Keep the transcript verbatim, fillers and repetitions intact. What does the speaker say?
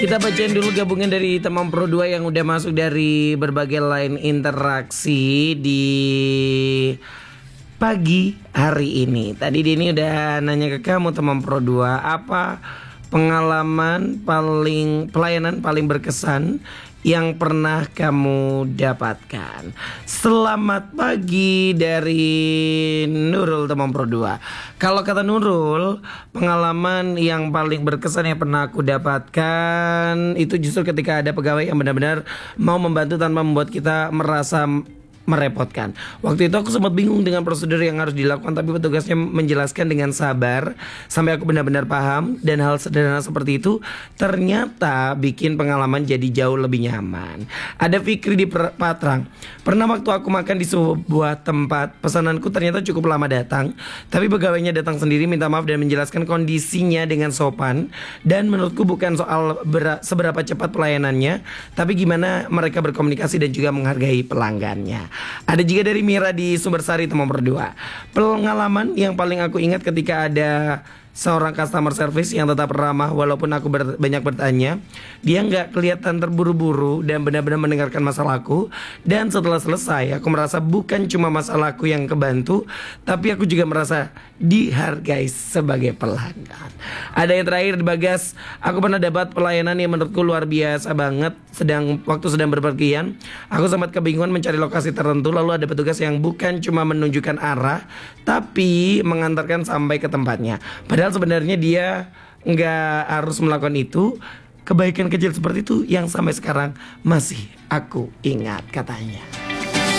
Kita bacain dulu gabungan dari teman Pro dua yang udah masuk dari berbagai line interaksi di pagi hari ini. Tadi Dini udah nanya ke kamu teman Pro dua, apa pengalaman paling pelayanan paling berkesan yang pernah kamu dapatkan. Selamat pagi dari Nurul teman Pro dua. Kalau kata Nurul, pengalaman yang paling berkesan yang pernah aku dapatkan itu justru ketika ada pegawai yang benar-benar mau membantu tanpa membuat kita merasa merepotkan. Waktu itu aku sempat bingung dengan prosedur yang harus dilakukan, tapi petugasnya menjelaskan dengan sabar sampai aku benar-benar paham, dan hal sederhana seperti itu ternyata bikin pengalaman jadi jauh lebih nyaman. Ada Fikri di Patrang. Pernah waktu aku makan di sebuah tempat, pesananku ternyata cukup lama datang, tapi pegawainya datang sendiri minta maaf dan menjelaskan kondisinya dengan sopan. Dan menurutku bukan soal seberapa cepat pelayanannya, tapi gimana mereka berkomunikasi dan juga menghargai pelanggannya. Ada juga dari Mira di Sumbersari teman berdua. Pengalaman yang paling aku ingat ketika ada seorang customer service yang tetap ramah walaupun aku ber, banyak bertanya. Dia nggak kelihatan terburu-buru dan benar-benar mendengarkan masalahku. Dan setelah selesai aku merasa bukan cuma masalahku yang kebantu, tapi aku juga merasa dihargai sebagai pelanggan. Ada yang terakhir di Bagas. Aku pernah dapat pelayanan yang menurutku luar biasa banget. Sedang waktu sedang berpergian, aku sempat kebingungan mencari lokasi tertentu. Lalu ada petugas yang bukan cuma menunjukkan arah, tapi mengantarkan sampai ke tempatnya. Padahal sebenarnya dia nggak harus melakukan itu. Kebaikan kecil seperti itu yang sampai sekarang masih aku ingat, katanya.